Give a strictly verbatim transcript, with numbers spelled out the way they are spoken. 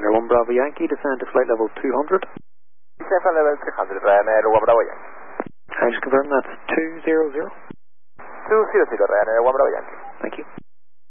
Ryanair one Bravo Yankee, descend to flight level two hundred. Descend flight level two hundred, Ryanair one Bravo Yankee. I just confirm that's two zero zero. two zero zero, Ryanair one Bravo Yankee. Thank you.